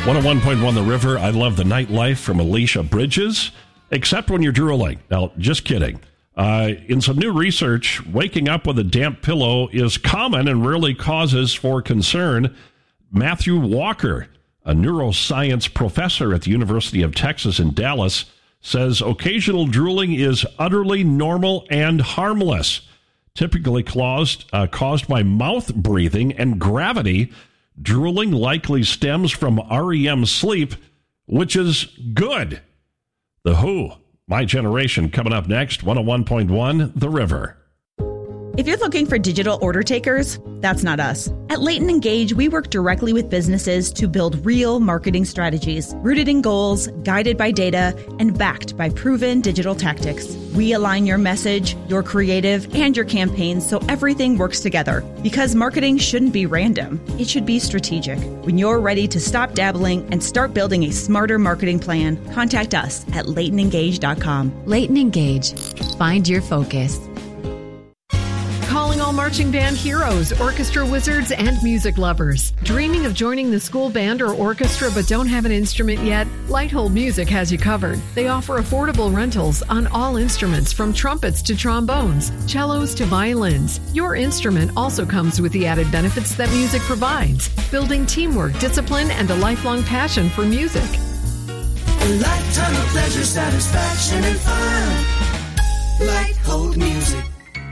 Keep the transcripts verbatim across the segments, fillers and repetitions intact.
one oh one point one The River. I love the nightlife from Alicia Bridges, except when you're drooling. Now, just kidding. Uh, in some new research, waking up with a damp pillow is common and rarely causes for concern. Matthew Walker, a neuroscience professor at the University of Texas in Dallas, says occasional drooling is utterly normal and harmless, typically caused, uh, caused by mouth breathing and gravity. Drooling likely stems from R E M sleep, which is good. The Who, My Generation, coming up next, one oh one point one The River. If you're looking for digital order takers, that's not us. At Leighton Engage, we work directly with businesses to build real marketing strategies, rooted in goals, guided by data, and backed by proven digital tactics. We align your message, your creative, and your campaigns so everything works together. Because marketing shouldn't be random. It should be strategic. When you're ready to stop dabbling and start building a smarter marketing plan, contact us at leighton engage dot com. Leighton Engage. Find your focus. Calling all marching band heroes, orchestra wizards, and music lovers. Dreaming of joining the school band or orchestra but don't have an instrument yet? Lighthold Music has you covered. They offer affordable rentals on all instruments from trumpets to trombones, cellos to violins. Your instrument also comes with the added benefits that music provides, building teamwork, discipline, and a lifelong passion for music. A lifetime of pleasure, satisfaction, and fun. Lighthold Music.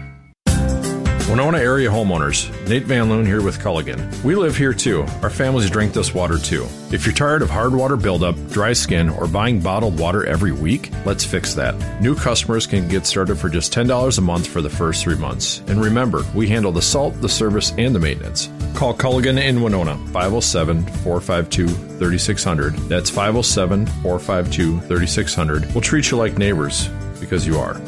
Winona area homeowners, Nate Van Loon here with Culligan. We live here too. Our families drink this water too. If you're tired of hard water buildup, dry skin, or buying bottled water every week, let's fix that. New customers can get started for just ten dollars a month for the first three months. And remember, we handle the salt, the service, and the maintenance. Call Culligan in Winona, five oh seven, four five two, three six zero zero. That's five oh seven, four five two, three six zero zero. We'll treat you like neighbors, because you are.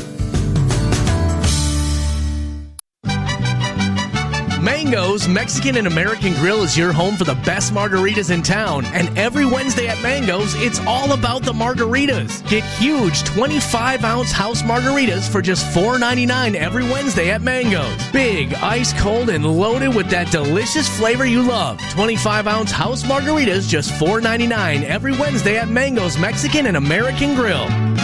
Mango's Mexican and American Grill is your home for the best margaritas in town. And every Wednesday at Mango's, it's all about the margaritas. Get huge twenty-five ounce house margaritas for just four ninety-nine every Wednesday at Mango's. Big, ice cold, and loaded with that delicious flavor you love. twenty-five ounce house margaritas just four ninety-nine every Wednesday at Mango's Mexican and American Grill.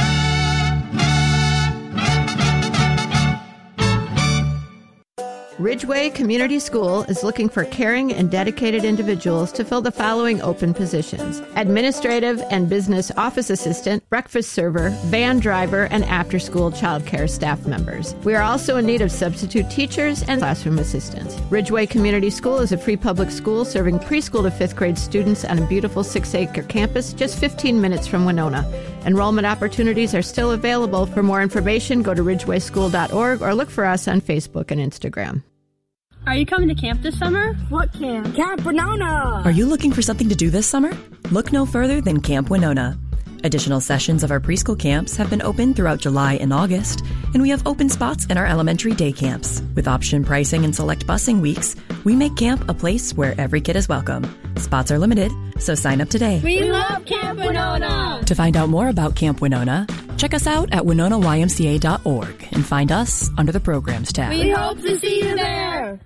Ridgeway Community School is looking for caring and dedicated individuals to fill the following open positions: administrative and business office assistant, breakfast server, van driver, and after-school childcare staff members. We are also in need of substitute teachers and classroom assistants. Ridgeway Community School is a free public school serving preschool to fifth grade students on a beautiful six-acre campus just fifteen minutes from Winona. Enrollment opportunities are still available. For more information, go to ridgeway school dot org or look for us on Facebook and Instagram. Are you coming to camp this summer? What camp? Camp Winona! Are you looking for something to do this summer? Look no further than Camp Winona. Additional sessions of our preschool camps have been open throughout July and August, and we have open spots in our elementary day camps. With option pricing and select busing weeks, we make camp a place where every kid is welcome. Spots are limited, so sign up today. We love Camp Winona! To find out more about Camp Winona, check us out at winona y m c a dot org and find us under the Programs tab. We hope to see you there!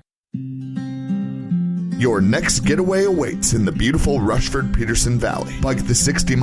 Your next getaway awaits in the beautiful Rushford-Peterson Valley. Like the sixty